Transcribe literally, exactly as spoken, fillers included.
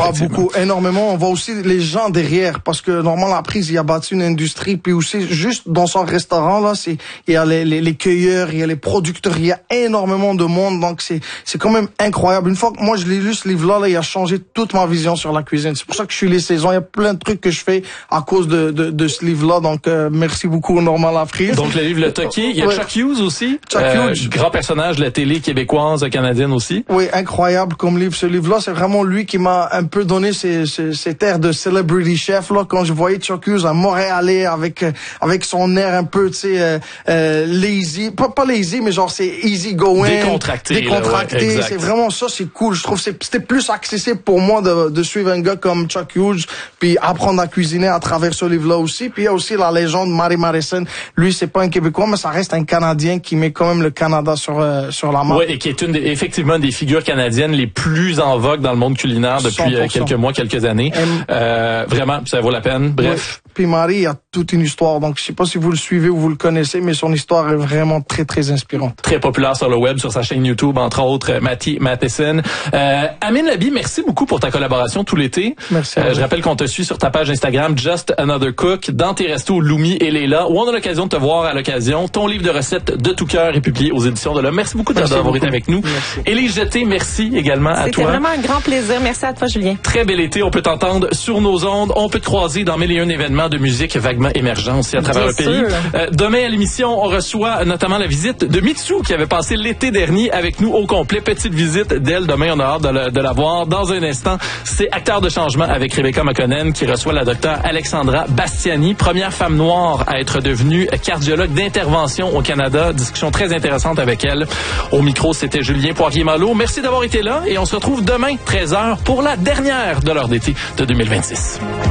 Ah, beaucoup, énormément. On voit aussi les gens derrière, parce que normalement, la prise, il a bâti une industrie, puis aussi, juste dans son restaurant, là, c'est, il y a les, les, les cueilleurs, il y a les producteurs, il y a énormément de monde, donc c'est, c'est quand même incroyable. Une fois que moi, je l'ai lu, ce livre-là, là, il a changé toute ma vision sur la cuisine. C'est pour ça que je suis les saisons. Il y a plein de trucs que je fais à cause de, de, de ce livre-là, donc, euh, merci beaucoup, Normand Laprise. Donc, le livre Le Toqué. Il y a ouais. Chuck Hughes aussi. Chuck euh, Hughes. Grand personnage de la télé québécoise, canadienne aussi. Oui, incroyable comme livre. Ce livre-là, c'est vraiment lui qui m'a un peu donné ces, ces, cette air de celebrity chef, là, quand je voyais Chuck Hughes à Montréalais avec, avec son air un peu, tu sais, euh, euh, lazy. Pas, pas lazy, mais genre, c'est easy going. Décontracté. Décontracté. Là, ouais, c'est vraiment ça, c'est cool. Je trouve que c'était plus accessible pour moi de, de suivre un gars comme Chuck Hughes, puis apprendre à cuisiner à travers ce livre-là aussi. Puis il y a aussi la légende Mary Madison. Lui, c'est pas un Québécois, mais ça reste un Canadien qui met quand même le Canada sur, euh, sur la map. Oui, et qui est une des, effectivement des figures canadiennes les plus en vogue dans le monde culinaire depuis cent pour cent. Quelques mois, quelques années. Euh, vraiment, ça vaut la peine. Bref. Oui. Puis Marie, il y a toute une histoire. Donc, je sais pas si vous le suivez ou vous le connaissez, mais son histoire est vraiment très, très inspirante. Très populaire sur le web, sur sa chaîne YouTube, entre autres, Matty Matheson. Euh, Amine Labi, merci beaucoup pour ta collaboration tout l'été. Merci. Euh, je rappelle qu'on te suit sur ta page Instagram, Just Another Cook, dans tes restos Lumi et Léla, où on a l'occasion de te voir à l'occasion. Ton livre de recettes de tout cœur est publié aux éditions de l'Homme. Merci beaucoup d'avoir été avec nous. Merci. Élise Jeté, merci également à toi. C'était vraiment un grand plaisir. Merci à toi, Julien. Très bel été. On peut t'entendre sur nos ondes. On peut te croiser dans mille et un événements de musique vaguement émergents aussi à travers Bien le sûr. pays. Euh, demain à l'émission, on reçoit notamment la visite de Mitsou qui avait passé l'été dernier avec nous au complet. Petite visite d'elle. Demain, on a hâte de, le, de la voir. Dans un instant, c'est Acteur de changement avec Rebecca McConnell qui reçoit la docteure Alexandra Bastiani, première femme noire à être devenue cardiologue d'intervention au Canada. Discussion très intéressante avec elle. Au micro, c'était Julien Poirier-Malo. Merci d'avoir été là et on se retrouve demain, treize heures, pour la dernière de l'heure d'été de deux mille vingt-six.